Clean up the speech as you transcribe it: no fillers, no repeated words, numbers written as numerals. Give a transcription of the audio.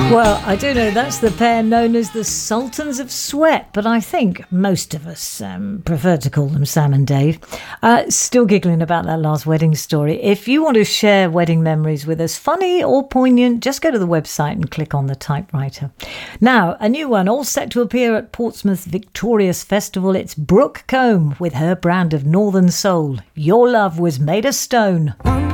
Well, I do know that's the pair known as the Sultans of Sweat, but I think most of us prefer to call them Sam and Dave. Still giggling about that last wedding story. If you want to share wedding memories with us, funny or poignant, just go to the website and click on the typewriter. Now, a new one all set to appear at Portsmouth's Victorious Festival. It's Brooke Combe with her brand of Northern Soul. Your Love Was Made of Stone.